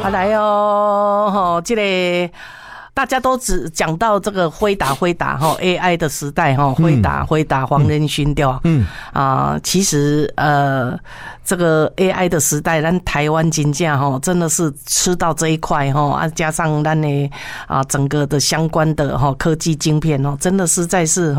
来哦，这个大家都只讲到这个辉达AI 的时代辉达黄仁勋对吧？其实这个 AI 的时代，咱台湾真正真的是吃到这一块加上咱的整个的相关的科技晶片真的实在是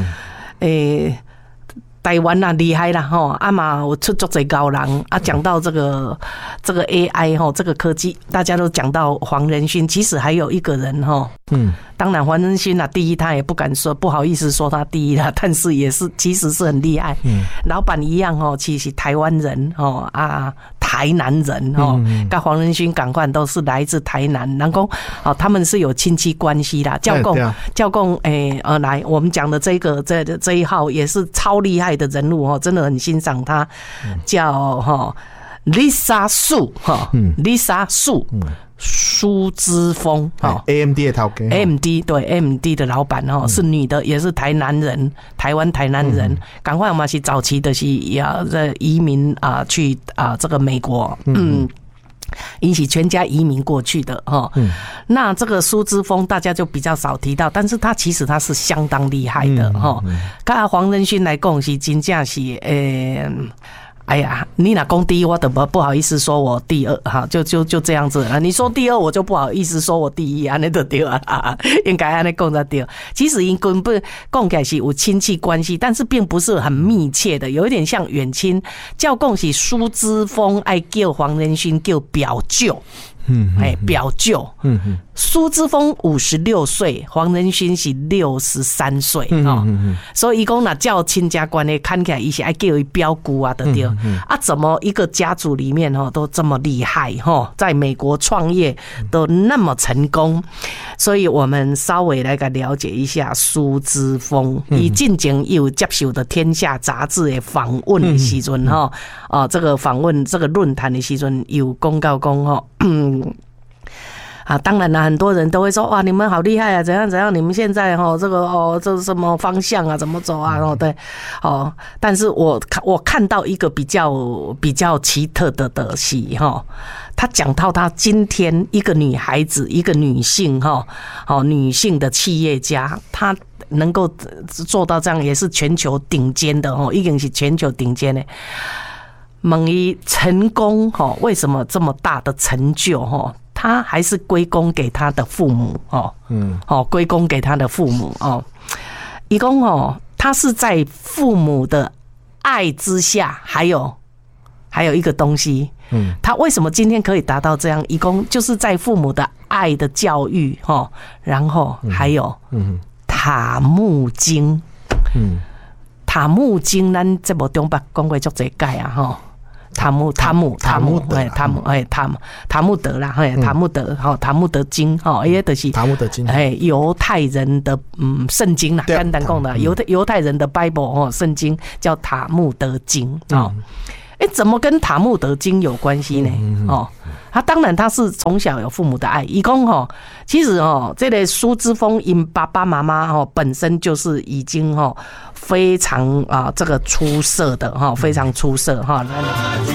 台湾啦厉害啦嘛我出足侪高人讲到这个 AI 这个科技，大家都讲到黄仁勋，其实还有一个人当然黄仁勋第一他也不敢说，不好意思说他第一啦，但是也是其实是很厉害。老板一样其实台湾人台南人跟黄仁勋赶快都是来自台南，然后他们是有亲戚关系啦。教共来我们讲的这一号也是超厉害的人物真的很欣赏他，叫Lisa Su Lisa Su 苏之峰 AMD 的头家 AMD 的老板是女的，也是台南人，台湾台南人。赶快我们是早期的是要移民去这个美国，引起全家移民过去的那这个苏之峰大家就比较少提到，但是他其实他是相当厉害的跟黄仁勋来讲是真正是哎呀，你哪讲第一，我都不好意思说我第二就这样子了。你说第二，我就不好意思说我第一，安尼就对了应该安尼讲才对。其实因根本讲起来是有亲戚关系，但是并不是很密切的，有一点像远亲。叫讲是苏之峰爱叫黄仁勋叫表舅。表舅，苏之峰56岁，黄仁勋是63岁所以讲那叫亲家关系看起来一些爱叫伊表姑对对怎么一个家族里面都这么厉害在美国创业都那么成功，所以我们稍微来个了解一下苏之峰。伊进前有接受的天下杂志的访问的时阵这个访问这个论坛的时阵有公告讲当然了，很多人都会说哇，你们好厉害啊，怎样怎样，你们现在这个这什么方向啊，怎么走啊？对，但是我看到一个比较奇特的戏他讲到他今天一个女孩子，一个女性女性的企业家，她能够做到这样，也是全球顶尖的已经是全球顶尖的。问伊成功为什么这么大的成就他还是归功给他的父母归功给他的父母伊讲他是在父母的爱之下，还有一个东西他为什么今天可以达到这样？伊讲就是在父母的爱的教育然后还有塔木经塔木经咱这部中北讲过足侪解塔木德啦，塔木德经也就是塔木德经犹太人的圣经啦，简单讲的犹太人的 Bible 圣经叫塔木德经怎么跟塔木德经有关系呢？他当然他是从小有父母的爱。伊讲其实这个苏之峰因爸爸妈妈本身就是已经非常这个出色的非常出色